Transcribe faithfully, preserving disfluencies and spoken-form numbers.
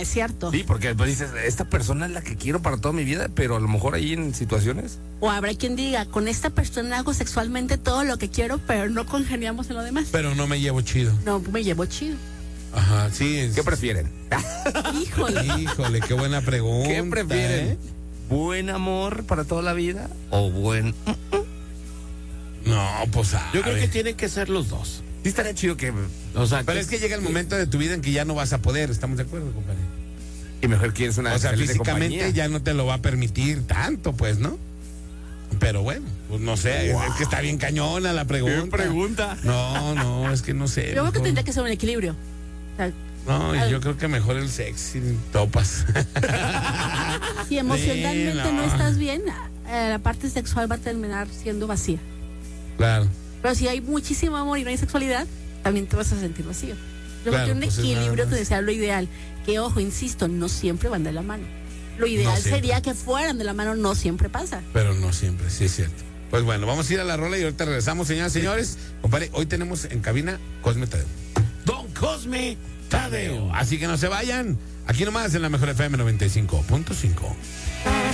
es cierto. Sí, porque pues dices, esta persona es la que quiero para toda mi vida, pero a lo mejor ahí en situaciones. O habrá quien diga, con esta persona hago sexualmente todo lo que quiero, pero no congeniamos en lo demás. Pero no me llevo chido. No, me llevo chido. Ajá, sí. Es... ¿Qué prefieren? Híjole. Híjole, qué buena pregunta. ¿Qué prefieren? ¿eh? ¿Buen amor para toda la vida o buen...? No, pues Yo creo sabe. que tienen que ser los dos. Sí estaría chido que... O sea, Pero es que llega el momento de tu vida en que ya no vas a poder, ¿estamos de acuerdo, compadre? Y mejor quieres una O sea, excelente físicamente compañía. ya no te lo va a permitir tanto, pues, ¿no? Pero bueno, pues no sé, Wow. es, es que está bien cañona la pregunta. ¿Qué pregunta? No, no, es que no sé. Yo creo que mejor- tendría que ser un equilibrio. O sea, No, y yo creo que mejor el sexy topas. si emocionalmente Sí, no. no estás bien, eh, la parte sexual va a terminar siendo vacía. Claro. Pero si hay muchísimo amor y no hay sexualidad, también te vas a sentir vacío. Yo Claro, creo que un pues es nada equilibrio más. te desea lo ideal. Que, ojo, insisto, no siempre van de la mano. Lo ideal siempre. sería que fueran de la mano, no siempre pasa. Pero no siempre, sí es cierto. Pues bueno, vamos a ir a la rola y ahorita regresamos, señoras y señores. Compadre, hoy tenemos en cabina Cosme Tadeo. Don Cosme Tadeo. Así que no se vayan. Aquí nomás en la Mejor F M noventa y cinco punto cinco.